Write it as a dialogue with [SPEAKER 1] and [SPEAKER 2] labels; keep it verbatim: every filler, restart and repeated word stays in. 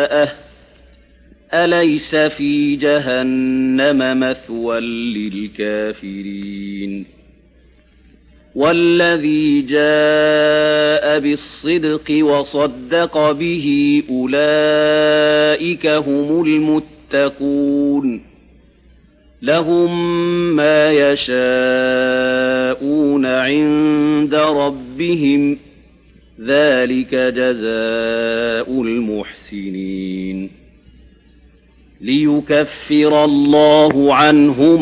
[SPEAKER 1] جزاءه أليس في جهنم مثوى للكافرين والذي جاء بالصدق وصدق به أولئك هم المتقون لهم ما يشاءون عند ربهم ذلك جزاء المحسنين ليكفر الله عنهم